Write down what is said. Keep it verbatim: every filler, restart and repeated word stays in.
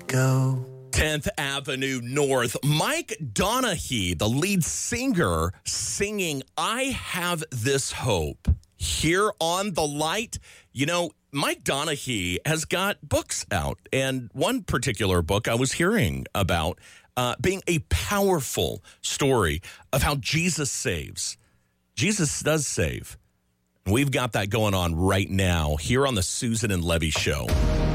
go. tenth Avenue North. Mike Donaghy, the lead singer, singing I Have This Hope. Here on The Light, you know, Mike Donaghy has got books out, and one particular book I was hearing about uh, being a powerful story of how Jesus saves. Jesus does save. We've got that going on right now here on the Susan and Levy Show.